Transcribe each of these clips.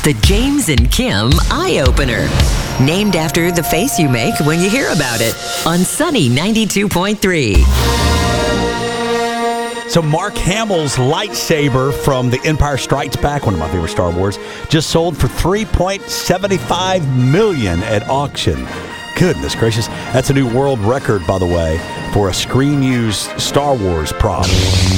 The James and Kim Eye Opener. Named after the face you make when you hear about it. On Sunny 92.3. So Mark Hamill's lightsaber from The Empire Strikes Back, one of my favorite Star Wars, just sold for $3.75 million at auction. Goodness gracious. That's a new world record, by the way, for a screen-used Star Wars prop.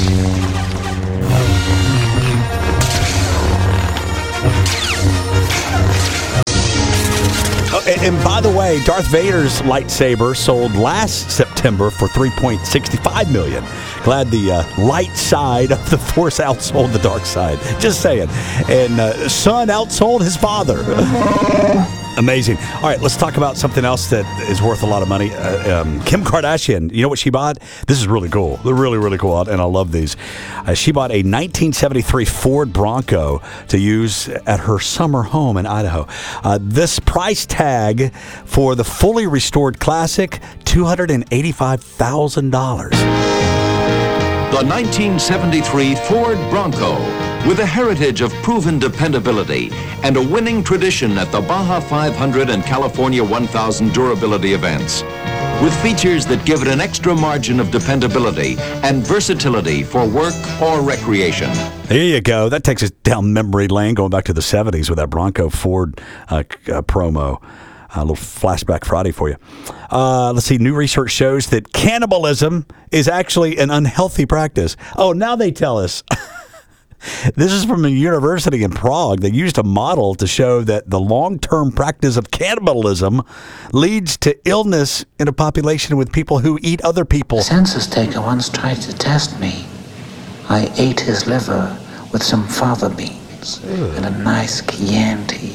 And by the way, Darth Vader's lightsaber sold last September for $3.65 million. Glad the light side of the Force outsold the dark side. Just saying. And son outsold his father. Amazing. All right, let's talk about something else that is worth a lot of money. Kim Kardashian, you know what she bought? This is really cool. They're really, really cool, and I love these. She bought a 1973 Ford Bronco to use at her summer home in Idaho. This price tag for the fully restored classic, $285,000. The 1973 Ford Bronco, with a heritage of proven dependability and a winning tradition at the Baja 500 and California 1000 durability events, with features that give it an extra margin of dependability and versatility for work or recreation. There you go. That takes us down memory lane, going back to the 70s with that Bronco Ford promo. A little flashback Friday for you. Let's see. New research shows that cannibalism is actually an unhealthy practice. Oh, now they tell us. This is from a university in Prague. They used a model to show that the long-term practice of cannibalism leads to illness in a population with people who eat other people. A census taker once tried to test me. I ate his liver with some fava beans and a nice Chianti.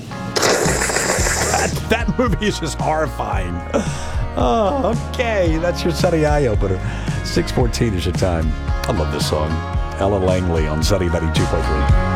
That movie is just horrifying. Oh, okay. That's your Sunny Eye Opener. 6:14 is your time. I love this song. Ella Langley on Sunny 92.3.